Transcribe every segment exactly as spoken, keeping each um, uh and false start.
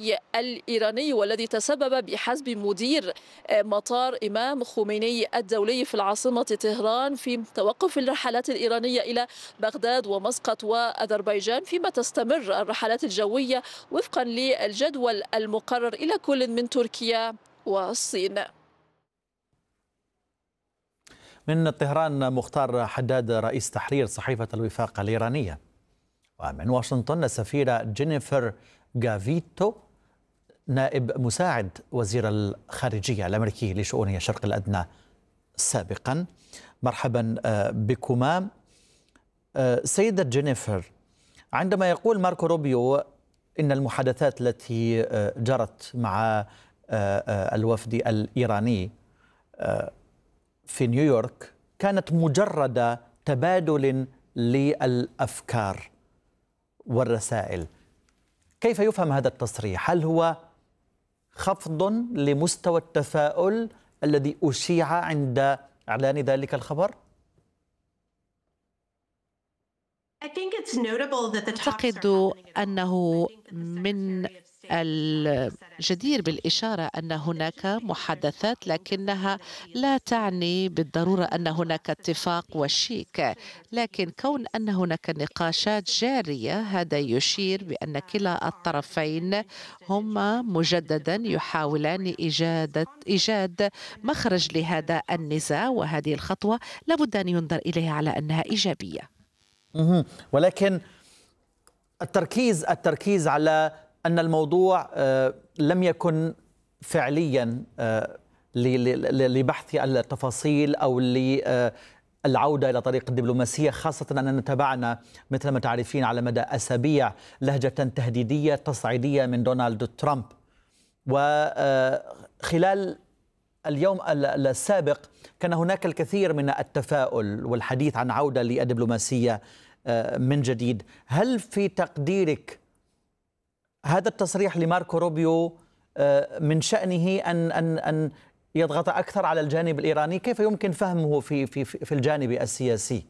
الجوي الإيراني، والذي تسبب بحسب مدير مطار إمام خميني الدولي في العاصمة طهران في توقف الرحلات الإيرانية إلى بغداد ومسقط وأذربيجان، فيما تستمر الرحلات الجوية وفقا للجدول المقرر إلى كل من تركيا والصين. من طهران مختار حداد رئيس تحرير صحيفة الوفاق الإيرانية. ومن واشنطن السفيرة جينيفر جافيتو نائب مساعد وزير الخارجية الأمريكي لشؤون الشرق الأدنى سابقا. مرحبا بكما. سيدة جينيفر، عندما يقول ماركو روبيو إن المحادثات التي جرت مع الوفد الإيراني في نيويورك كانت مجرد تبادل للأفكار والرسائل، كيف يفهم هذا التصريح؟ هل هو خفض لمستوى التفاؤل الذي أشيع عند إعلان ذلك الخبر؟ أعتقد أنه من الجدير بالإشارة أن هناك محادثات، لكنها لا تعني بالضرورة أن هناك اتفاق وشيك، لكن كون أن هناك نقاشات جارية هذا يشير بأن كلا الطرفين هما مجددا يحاولان إيجاد إيجاد مخرج لهذا النزاع، وهذه الخطوة لابد أن ينظر إليها على أنها إيجابية. ولكن التركيز التركيز على أن الموضوع لم يكن فعليا لبحث التفاصيل أو للعودة إلى طريق الدبلوماسية، خاصة أننا تابعنا مثل ما تعرفين على مدى أسابيع لهجة تهديدية تصعيدية من دونالد ترامب. وخلال اليوم السابق كان هناك الكثير من التفاؤل والحديث عن عودة للدبلوماسية من جديد. هل في تقديرك هذا التصريح لماركو روبيو من شأنه أن أن أن يضغط أكثر على الجانب الإيراني؟ كيف يمكن فهمه في في في الجانب السياسي؟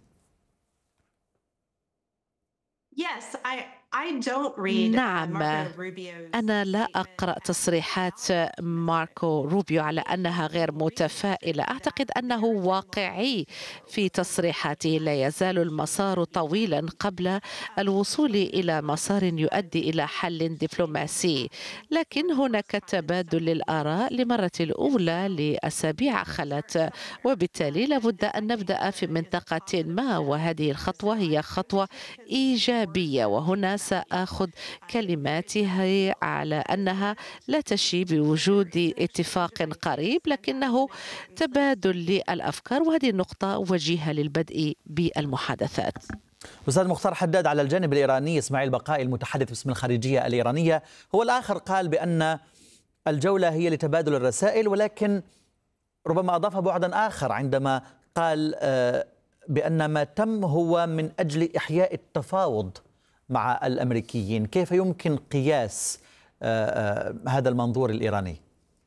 نعم، أنا لا أقرأ تصريحات ماركو روبيو على أنها غير متفائلة. أعتقد أنه واقعي في تصريحاته. لا يزال المسار طويلا قبل الوصول إلى مسار يؤدي إلى حل دبلوماسي، لكن هناك تبادل للآراء للمرة الأولى لأسابيع خلت، وبالتالي لابد أن نبدأ في منطقة ما، وهذه الخطوة هي خطوة إيجابية. وهنا سأخذ كلماته على أنها لا تشي بوجود اتفاق قريب، لكنه تبادل للأفكار، وهذه النقطة وجيهة للبدء بالمحادثات. أستاذ مختار حداد، على الجانب الإيراني إسماعيل بقائي المتحدث باسم الخارجية الإيرانية هو الآخر قال بأن الجولة هي لتبادل الرسائل، ولكن ربما أضاف بعدا آخر عندما قال بأن ما تم هو من أجل إحياء التفاوض مع الأمريكيين. كيف يمكن قياس هذا المنظور الإيراني؟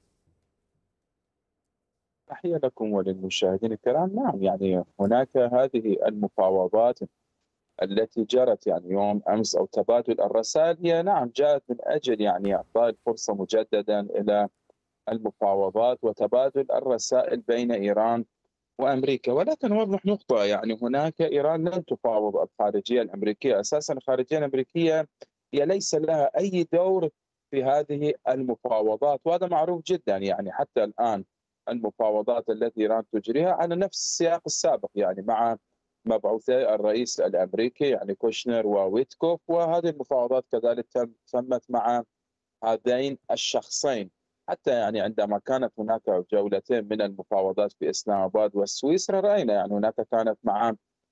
تحية لكم وللمشاهدين الكرام. نعم، يعني هناك هذه المفاوضات التي جرت يعني يوم أمس أو تبادل الرسائل، هي نعم جاءت من أجل يعني إعطاء الفرصة مجددا إلى المفاوضات وتبادل الرسائل بين إيران وامريكا. ولكن نوضح نقطه، يعني هناك ايران لن تفاوض الخارجيه الامريكيه، اساسا الخارجيه الامريكيه هي ليس لها اي دور في هذه المفاوضات، وهذا معروف جدا. يعني حتى الان المفاوضات التي ايران تجريها على نفس السياق السابق، يعني مع مبعوثي الرئيس الامريكي يعني كوشنر وويتكوف، وهذه المفاوضات كذلك تمت مع هذين الشخصين. حتى يعني عندما كانت هناك جولتين من المفاوضات في اسلام اباد وسويسرا، راينا يعني هناك كانت مع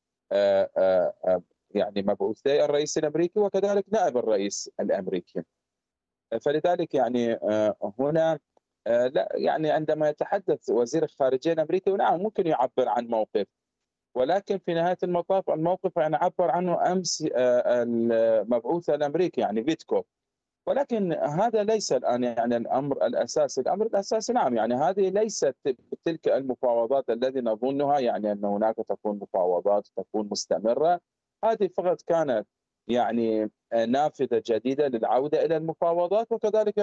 يعني مبعوثي الرئيس الامريكي وكذلك نائب الرئيس الامريكي. فلذلك يعني هنا لا، يعني عندما يتحدث وزير الخارجيه الامريكي نعم ممكن يعبر عن موقف، ولكن في نهايه المطاف الموقف يعني عبر عنه امس المبعوث الامريكي يعني فيتكوف. ولكن هذا ليس الآن يعني الأمر الأساسي. الأمر الأساسي نعم يعني هذه ليست تلك المفاوضات التي نظنها يعني أن هناك تكون مفاوضات تكون مستمرة. هذه فقط كانت يعني نافذة جديدة للعودة إلى المفاوضات، وكذلك